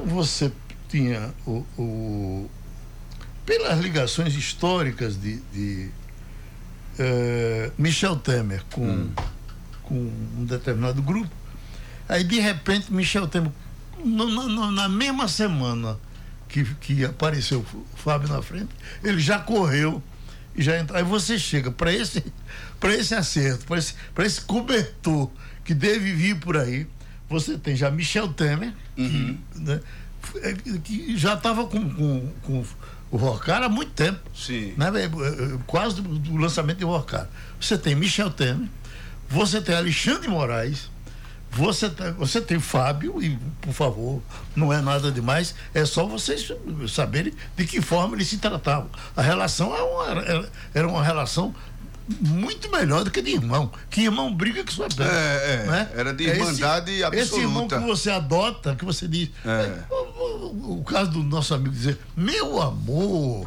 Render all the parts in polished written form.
você tinha pelas ligações históricas de Michel Temer com um determinado grupo, aí de repente Michel Temer, na mesma semana que apareceu o Fábio na frente, ele já correu e já entrou. Aí você chega para esse acerto, para esse cobertor que deve vir por aí. Você tem já Michel Temer, que já estava com o Rocar há muito tempo. Sim. Né? Quase do lançamento de Rocar. Você tem Michel Temer, você tem Alexandre de Moraes, você tem Fábio, e, por favor, não é nada demais, é só vocês saberem de que forma eles se tratavam. A relação era uma relação muito melhor do que de irmão. Que irmão briga que sua perna. Né? Era de irmandade absoluta. Esse irmão que você adota, que você diz. O caso do nosso amigo dizer, meu amor.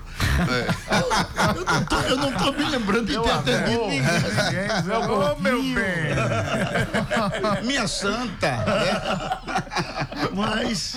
Eu não tô me lembrando de ter atendido ninguém. Meu bem. Minha santa. Mas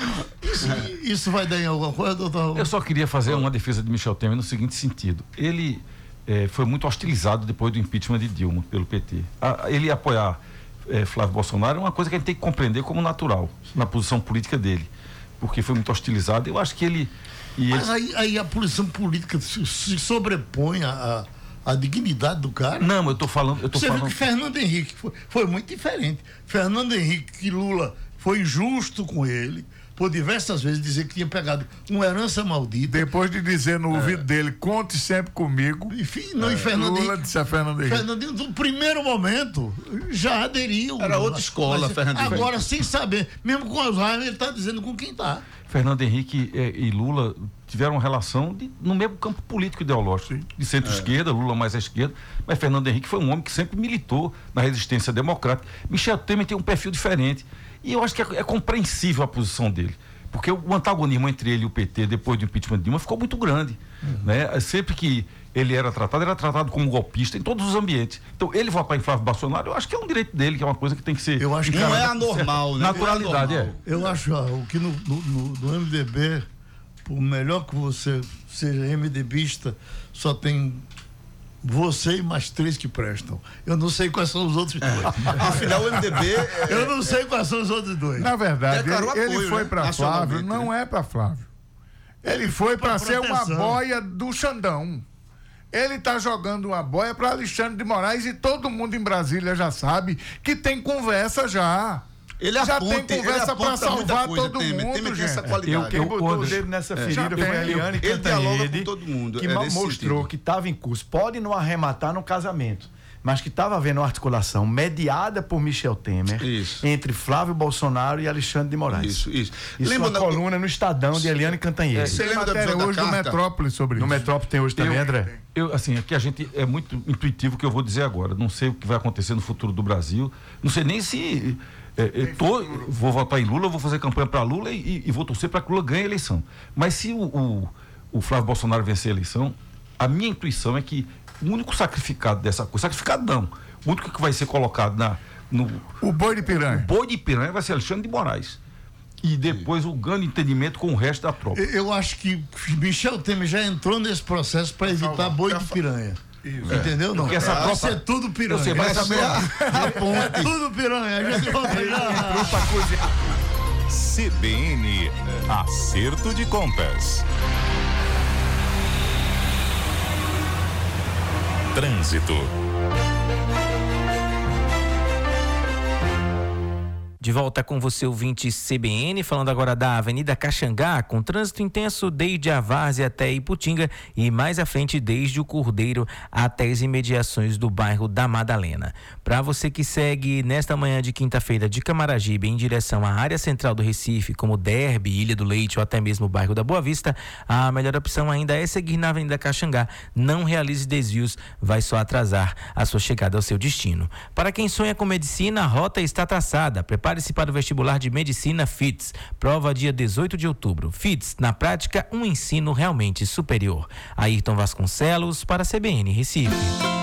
isso vai dar em alguma coisa, doutor? Eu só queria fazer uma defesa de Michel Temer no seguinte sentido. Ele foi muito hostilizado depois do impeachment de Dilma pelo PT. Ele apoiar Flávio Bolsonaro é uma coisa que a gente tem que compreender como natural na posição política dele, porque foi muito hostilizado. Eu acho que ele... Mas aí a posição política se sobrepõe à dignidade do cara? Não, eu tô falando... Você viu que Fernando Henrique foi muito diferente. Fernando Henrique, que Lula foi injusto com ele, por diversas vezes dizer que tinha pegado uma herança maldita. Depois de dizer no ouvido dele, conte sempre comigo. Enfim, e Fernando Lula disse a Fernando Henrique. Fernando, no primeiro momento, já aderiu. Era outra escola, Fernando Henrique. Agora, sem saber, mesmo com Alzheimer, ele está dizendo com quem está. Fernando Henrique e Lula tiveram uma relação no mesmo campo político ideológico, de centro-esquerda, Lula mais à esquerda, mas Fernando Henrique foi um homem que sempre militou na resistência democrática. Michel Temer tem um perfil diferente, e eu acho que é compreensível a posição dele, porque o antagonismo entre ele e o PT depois do impeachment de Dilma ficou muito grande, né? Sempre que ele era tratado como golpista em todos os ambientes. Então, ele votar em Flávio Bolsonaro, eu acho que é um direito dele, que é uma coisa que tem que ser... Eu acho que não é anormal, né? Naturalidade, Eu acho que no MDB, por melhor que você seja MDBista, só tem você e mais 3 que prestam. Eu não sei quais são os outros 2. Afinal, o MDB... Eu não sei quais são os outros 2. Na verdade, ele foi para Flávio, né? não é para Flávio. Ele foi para ser uma boia do Xandão. Ele está jogando uma boia para Alexandre de Moraes, e todo mundo em Brasília já sabe que tem conversa já. Ele já tem conversa para salvar todo mundo, Temer tem essa gente. qualidade. Quem botou o dedo nessa ferida foi a Eliane Ele dialoga com Cantanhede, todo mundo. que mostrou que estava em curso. Pode não arrematar no casamento, mas que estava havendo uma articulação mediada por Michel Temer entre Flávio Bolsonaro e Alexandre de Moraes. Isso. Lembra uma coluna no Estadão de Eliane Cantanhede. Você lembra da hoje do Metrópole sobre isso? No Metrópole tem hoje também, André? Aqui a gente é muito intuitivo o que eu vou dizer agora. Não sei o que vai acontecer no futuro do Brasil. Não sei nem se... vou votar em Lula, vou fazer campanha para Lula e vou torcer para que Lula ganhe a eleição. Mas se o Flávio Bolsonaro vencer a eleição, a minha intuição é que o único sacrificado dessa coisa, sacrificado não, o único que vai ser colocado o boi de piranha. O boi de piranha vai ser Alexandre de Moraes. E depois o grande entendimento com o resto da tropa. Eu acho que Michel Temer já entrou nesse processo para evitar boi de piranha. Isso. Entendeu? Não. Porque essa tropa... Vai ser tudo piranha. Você vai saber tudo piranha. A gente volta já. CBN, acerto de contas. Trânsito. De volta com você, ouvinte CBN, falando agora da Avenida Caxangá, com trânsito intenso desde a Várzea até Iputinga e mais à frente desde o Cordeiro até as imediações do bairro da Madalena. Para você que segue nesta manhã de quinta-feira de Camaragibe em direção à área central do Recife, como Derby, Ilha do Leite ou até mesmo o bairro da Boa Vista, a melhor opção ainda é seguir na Avenida Caxangá. Não realize desvios, vai só atrasar a sua chegada ao seu destino. Para quem sonha com medicina, a rota está traçada. Prepare-se para o vestibular de medicina FITS. Prova dia 18 de outubro. FITS, na prática, um ensino realmente superior. Ayrton Vasconcelos para a CBN Recife.